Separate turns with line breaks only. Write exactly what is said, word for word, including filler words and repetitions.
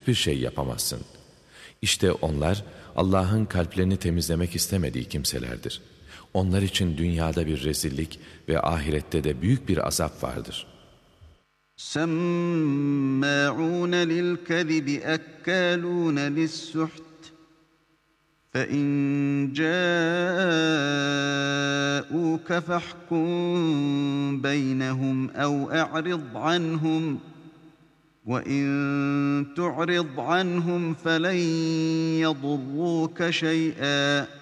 hiçbir şey yapamazsın. İşte onlar Allah'ın kalplerini temizlemek istemediği kimselerdir. Onlar için dünyada bir rezillik ve ahirette de büyük bir azap vardır.
سَمَّاعُونَ لِلْكَذِبِ أَكَّالُونَ لِلسُّحْتِ فَإِنْ جَاءُوكَ فَاحْكُمْ بَيْنَهُمْ أَوْ أَعْرِضْ عَنْهُمْ وَإِنْ تُعْرِضْ عَنْهُمْ فَلَنْ يَضُرُّوكَ شَيْئًا